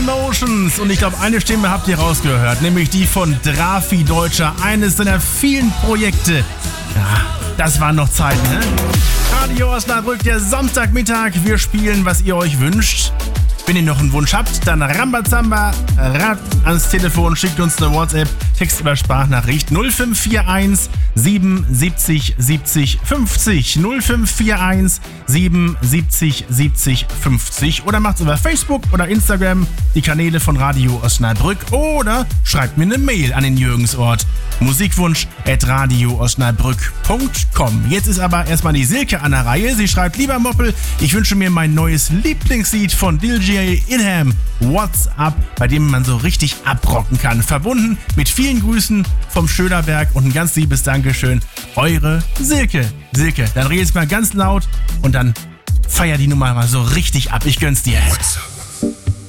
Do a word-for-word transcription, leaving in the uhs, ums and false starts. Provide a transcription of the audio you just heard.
Emotions. Und ich glaube, eine Stimme habt ihr rausgehört, nämlich die von Drafi Deutscher, eines seiner vielen Projekte. Ja, das waren noch Zeiten, ne? Radio Osnabrück, der Samstagmittag. Wir spielen, was ihr euch wünscht. Wenn ihr noch einen Wunsch habt, dann Rambazamba, Rad ans Telefon, schickt uns eine WhatsApp, Text oder Sprachnachricht null fünf vier eins siebenundsiebzig siebzig fünfzig null fünf vier eins siebenundsiebzig siebzig fünfzig oder macht's über Facebook oder Instagram, die Kanäle von Radio Osnabrück, oder schreibt mir eine Mail an den Jürgensort. Musikwunsch at radio osnabrück punkt com. Jetzt ist aber erstmal die Silke an der Reihe. Sie schreibt: Lieber Moppel, ich wünsche mir mein neues Lieblingslied von D J Inham, What's Up, bei dem man so richtig abrocken kann. Verbunden mit vielen Grüßen vom Schönerberg und ein ganz liebes Dankeschön. Eure Silke. Silke, dann red's mal ganz laut und dann feier die Nummer mal so richtig ab. Ich gönn's dir. What's up?